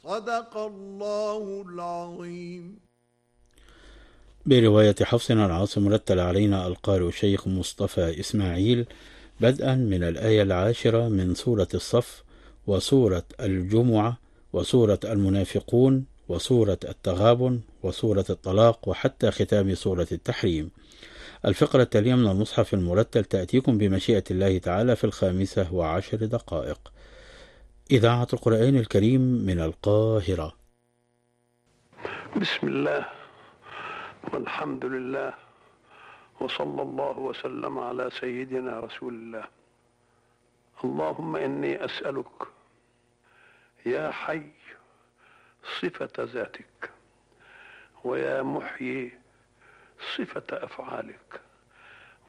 صدق الله العظيم. برواية حفص عن عاصم رتل علينا القارئ الشيخ مصطفى إسماعيل بدءا من الآية 10 من سورة الصف وسورة الجمعة وسورة المنافقون وسورة التغابن وسورة الطلاق وحتى ختام سورة التحريم. الفقرة التالية من المصحف المرتل تأتيكم بمشيئة الله تعالى في 15:10. إذاعة القرآن الكريم من القاهرة. بسم الله والحمد لله وصلى الله وسلم على سيدنا رسول الله. اللهم إني أسألك يا حي صفة ذاتك، ويا محيي صفة أفعالك،